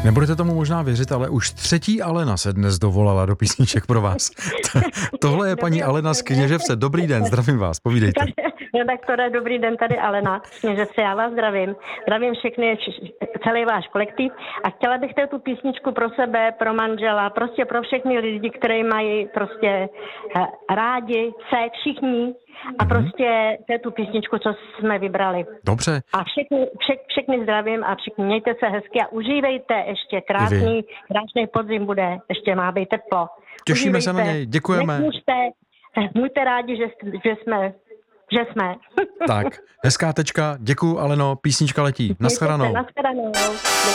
Nebudete tomu možná věřit, ale už třetí Alena se dnes dovolala do písniček pro vás. Tohle je paní Alena z Kněževce. Dobrý den, zdravím vás, povídejte. Redaktore, dobrý den, tady Alena z Kněževce, já vás zdravím. Zdravím všechny, celý váš kolektiv a chtěla bych tu písničku pro sebe, pro manžela, prostě pro všechny lidi, kteří mají prostě rádi se všichni a prostě tu písničku, co jsme vybrali. Dobře. A všechny zdravím a všichni mějte se hezky a užívejte ještě krásný podzim bude, ještě má být teplo. Těšíme Užívejte, se na něj, děkujeme. Buďte rádi, že jsme. Tak, hezká tečka, děkuju Aleno, písnička letí. Naschledanou.